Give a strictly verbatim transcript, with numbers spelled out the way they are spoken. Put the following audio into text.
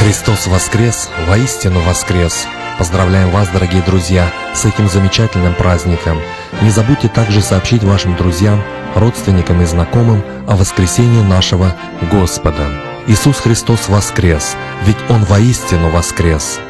Христос воскрес! Воистину воскрес! Поздравляем вас, дорогие друзья, с этим замечательным праздником. Не забудьте также сообщить вашим друзьям, родственникам и знакомым о воскресении нашего Господа. Иисус Христос воскрес, ведь Он воистину воскрес!